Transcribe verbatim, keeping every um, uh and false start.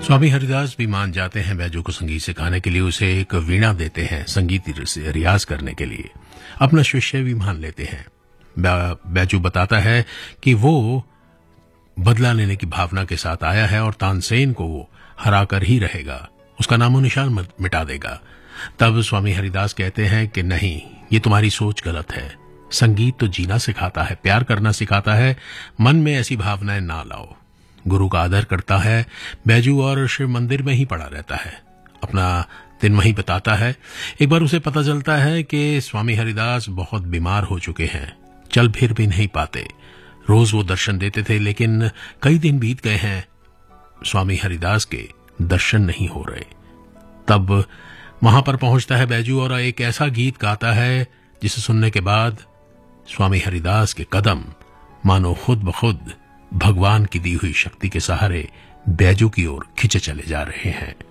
स्वामी हरिदास भी मान जाते हैं बैजू को संगीत सिखाने के लिए, उसे एक वीणा देते हैं संगीत रियाज करने के लिए, अपना शिष्य भी मान लेते हैं। बैजू बताता है कि वो बदला लेने की भावना के साथ आया है और तानसेन को वो हरा कर ही रहेगा, उसका नामो निशान मिटा देगा। तब स्वामी हरिदास कहते हैं कि नहीं, ये तुम्हारी सोच गलत है। संगीत तो जीना सिखाता है, प्यार करना सिखाता है, मन में ऐसी भावनाएं ना लाओ। गुरु का आदर करता है बैजू और शिव मंदिर में ही पड़ा रहता है, अपना दिन वहीं बिताता है। एक बार उसे पता चलता है कि स्वामी हरिदास बहुत बीमार हो चुके हैं, चल फिर भी नहीं पाते। रोज वो दर्शन देते थे, लेकिन कई दिन बीत गए हैं, स्वामी हरिदास के दर्शन नहीं हो रहे। तब वहां पर पहुंचता है बैजू और एक ऐसा गीत गाता है जिसे सुनने के बाद स्वामी हरिदास के कदम मानो खुद ब खुद भगवान की दी हुई शक्ति के सहारे बैजू की ओर खिंचे चले जा रहे हैं।